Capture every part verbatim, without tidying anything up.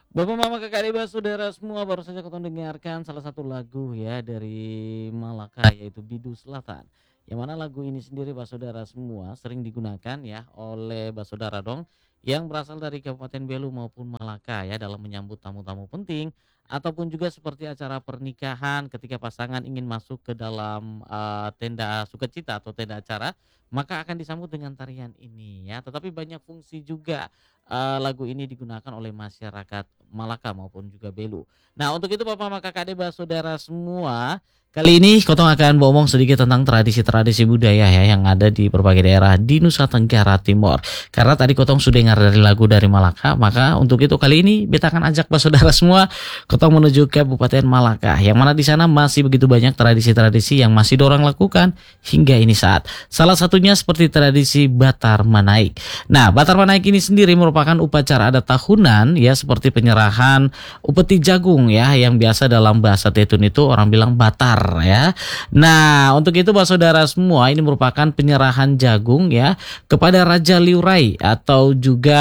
Bapak, mama, kakak, adik, saudara semua, baru saja kita dengarkan salah satu lagu ya dari Malaka yaitu Bidu Selatan. Yang mana lagu ini sendiri saudara semua sering digunakan ya oleh saudara dong yang berasal dari Kabupaten Belu maupun Malaka ya dalam menyambut tamu-tamu penting ataupun juga seperti acara pernikahan ketika pasangan ingin masuk ke dalam eh, tenda sukacita atau tenda acara, maka akan disambut dengan tarian ini ya. Tetapi banyak fungsi juga eee, lagu ini digunakan oleh masyarakat Malaka maupun juga Belu. Nah, untuk itu Bapak, Mama, Kakak, adik, saudara semua, kali ini Kotong akan ngomong sedikit tentang tradisi-tradisi budaya ya yang ada di berbagai daerah di Nusa Tenggara Timur. Karena tadi Kotong sudah dengar dari lagu dari Malaka, maka untuk itu kali ini beta akan ajak saudara semua Kotong menuju ke Kabupaten Malaka, yang mana di sana masih begitu banyak tradisi-tradisi yang masih dorang lakukan hingga ini saat. Salah satunya seperti tradisi Batar Manaik. Nah, Batar Manaik ini sendiri merupakan upacara adat tahunan ya seperti penyerahan upeti jagung ya yang biasa dalam bahasa Tetun itu orang bilang batar ya. Nah, untuk itu Pak Saudara semua ini merupakan penyerahan jagung ya kepada Raja Liurai atau juga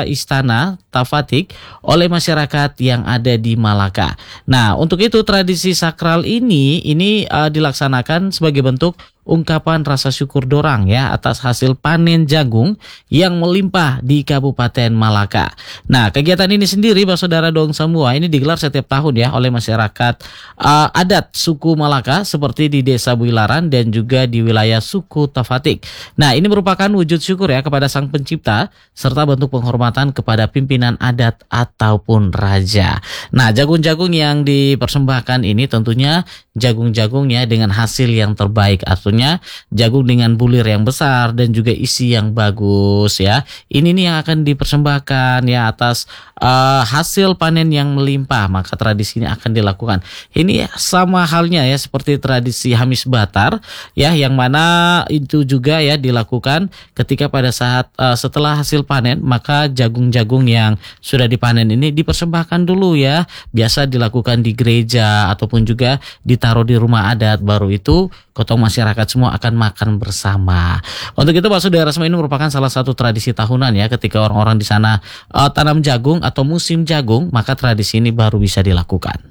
istana Tafatik oleh masyarakat yang ada di Malaka. Nah, untuk itu tradisi sakral ini ini uh, dilaksanakan sebagai bentuk ungkapan rasa syukur dorang ya atas hasil panen jagung yang melimpah di Kabupaten Malaka. Nah, kegiatan ini sendiri, Pak Saudara Dong semua, ini digelar setiap tahun ya oleh masyarakat uh, adat suku Malaka seperti di Desa Builaran dan juga di wilayah suku Tafatik. Nah, ini merupakan wujud syukur ya kepada Sang Pencipta serta bentuk penghormatan kepada pimpinan adat ataupun raja. Nah, jagung-jagung yang dipersembahkan ini tentunya jagung-jagungnya dengan hasil yang terbaik, artinya jagung dengan bulir yang besar dan juga isi yang bagus ya. Ini nih yang akan dipersembahkan ya atas uh, hasil panen yang melimpah, maka tradisi ini akan dilakukan. Ini sama halnya ya seperti tradisi Hamis Batar ya yang mana itu juga ya dilakukan ketika pada saat uh, setelah hasil panen, maka jagung-jagung yang sudah dipanen ini dipersembahkan dulu ya. Biasa dilakukan di gereja ataupun juga ditaruh di rumah adat, baru itu gotong masyarakat semua akan makan bersama. Untuk itu Pak Saudara semua ini merupakan salah satu tradisi tahunan ya ketika orang-orang di sana uh, tanam jagung atau musim jagung, maka tradisi ini baru bisa dilakukan.